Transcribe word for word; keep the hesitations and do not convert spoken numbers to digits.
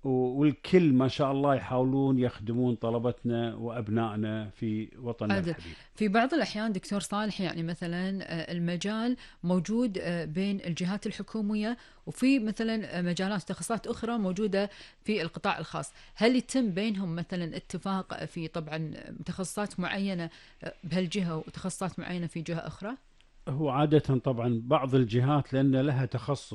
والكل ما شاء الله يحاولون يخدمون طلبتنا وأبنائنا في وطننا عدل. الحبيب. في بعض الأحيان دكتور صالح، يعني مثلا آه، المجال موجود آه، بين الجهات الحكومية، وفي مثلا آه، مجالات تخصصات أخرى موجودة في القطاع الخاص. هل يتم بينهم مثلا اتفاق في طبعا تخصصات معينة آه، بهالجهة وتخصصات معينة في جهة أخرى؟ هو عادة طبعا بعض الجهات لأن لها تخصص